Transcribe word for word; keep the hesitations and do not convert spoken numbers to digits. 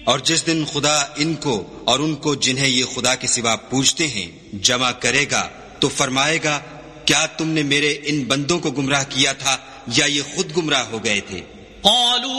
और जिस दिन खुदा इनको और उनको जिन्हें ये खुदा के सिवा पूजते हैं जमा करेगा तो फरमाएगा, क्या तुमने मेरे इन बंदों को गुमराह किया था या ये खुद गुमराह हो गए थे?